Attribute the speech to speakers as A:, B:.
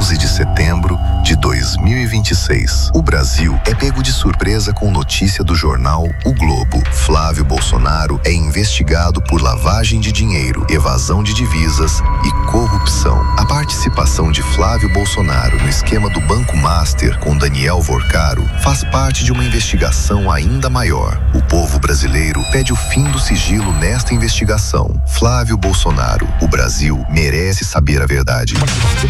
A: 11 de setembro de 2026. O Brasil é pego de surpresa com notícia do jornal O Globo. Flávio Bolsonaro é investigado por lavagem de dinheiro, evasão de divisas e corrupção. A participação de Flávio Bolsonaro no esquema do Banco Master com Daniel Vorcaro faz parte de uma investigação ainda maior. O povo brasileiro pede o fim do sigilo nesta investigação. Flávio Bolsonaro, o Brasil merece saber a verdade.